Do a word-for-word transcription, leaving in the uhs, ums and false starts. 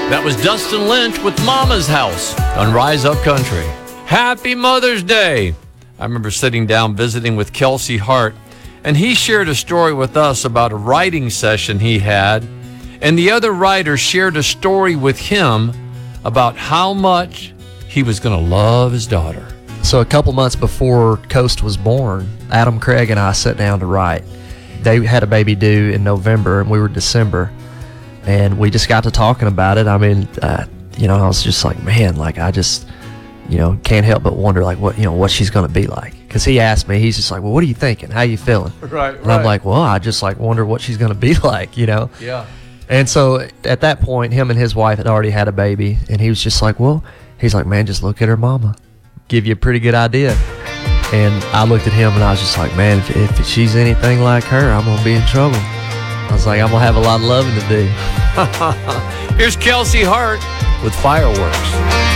That was Dustin Lynch with Mama's House on Rise Up Country. Happy Mother's Day. I remember sitting down visiting with Kelsey Hart, and he shared a story with us about a writing session he had, and the other writer shared a story with him about how much he was going to love his daughter. So a couple months before Coast was born, Adam Craig and I sat down to write. They had a baby due in November, and we were December. And we just got to talking about it. I mean, uh, you know, I was just like, man, like I just, you know, can't help but wonder, like, what, you know, what she's going to be like. Because he asked me, he's just like, well, what are you thinking? How you feeling? Right, and I'm like, well, I just like wonder what she's going to be like, you know? Yeah. And so at that point, him and his wife had already had a baby. And he was just like, well, he's like, man, just look at her mama. Give you a pretty good idea. And I looked at him and I was just like, man, if, if she's anything like her, I'm going to be in trouble. I was like, I'm going to have a lot of loving to do. Here's Kelsey Hart with Fireworks.